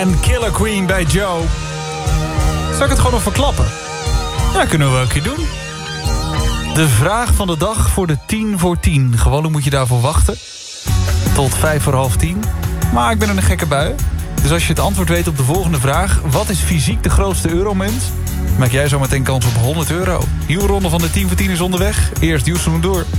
en Killer Queen bij Joe. Zal ik het gewoon nog verklappen? Ja, kunnen we wel een keer doen. De vraag van de dag voor de 10 voor 10. Gewoon moet je daarvoor wachten. Tot 5:45. Maar ik ben in een gekke bui. Dus als je het antwoord weet op de volgende vraag... wat is fysiek de grootste euromunt? Maak jij zo meteen kans op €100. Nieuwe ronde van de 10 voor 10 is onderweg. Eerst Houston door.